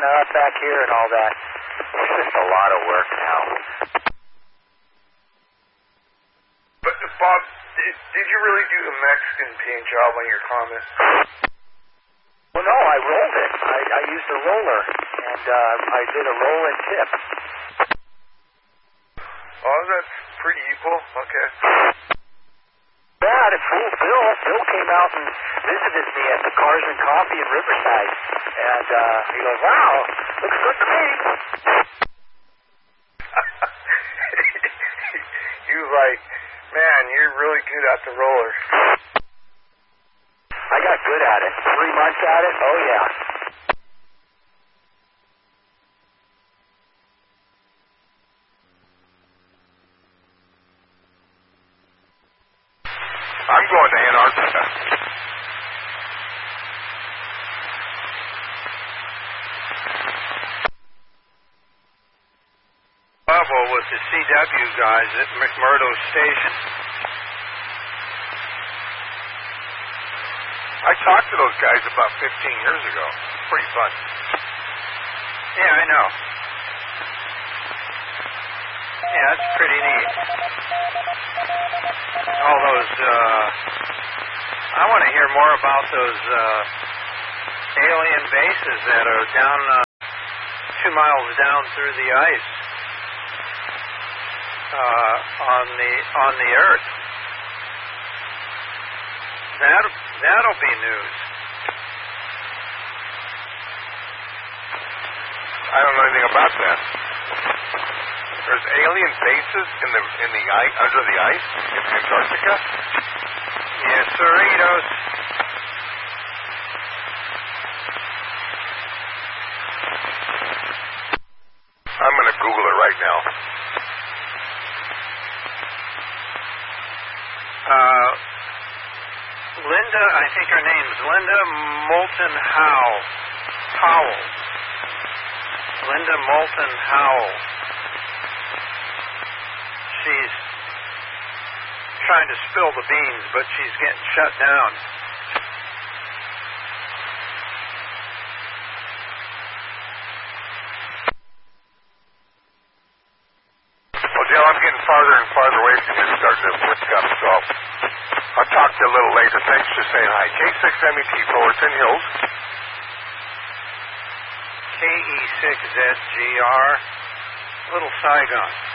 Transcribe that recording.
kind of up back here and all that. It's just a lot of work now. But, Bob, did you really do the Mexican paint job on your Comet? Well, no, I rolled it. I used a roller, and I did a roll and tip. Oh, that's pretty equal. Okay. Yeah, I had a cool Phil. Phil came out and visited me at the Cars and Coffee in Riverside, and he goes, "Wow, looks good to me." He was like, "Man, you're really good at the roller." I got good at it. 3 months at it? Oh, yeah. I'm going to Antarctica. Level with the CW guys at McMurdo Station. I talked to those guys about 15 years ago. Pretty fun. Yeah, I know. Yeah, that's pretty neat. All those, I want to hear more about those alien bases that are down 2 miles down through the ice on the Earth. That'll be news. I don't know anything about that. There's alien bases in the ice, under the ice in Antarctica? Yes, Cerritos. I'm going to Google it right now. Linda, I think her name's Linda Moulton Howell. Linda Moulton Howell. She's trying to spill the beans, but she's getting shut down. Well, Jill, I'm getting farther and farther away from you, starting to whisk up, so I'll talk to you a little later. Thanks for saying hi. K6MET, Fullerton Hills. KE6ZGR, Little Saigon.